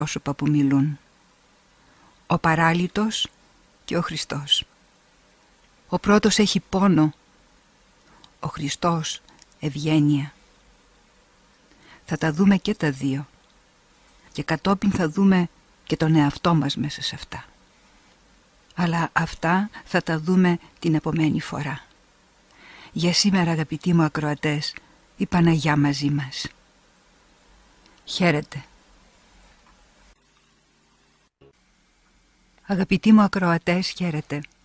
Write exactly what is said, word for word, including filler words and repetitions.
πρόσωπα που μιλούν. Ο παράλυτος και ο Χριστός. Ο πρώτος έχει πόνο, ο Χριστός ευγένεια. Θα τα δούμε και τα δύο και κατόπιν θα δούμε και τον εαυτό μας μέσα σε αυτά. Αλλά αυτά θα τα δούμε την επομένη φορά. Για σήμερα, αγαπητοί μου ακροατές, η Παναγιά μαζί μας. Χαίρετε. Αγαπητοί μου ακροατές, χαίρετε.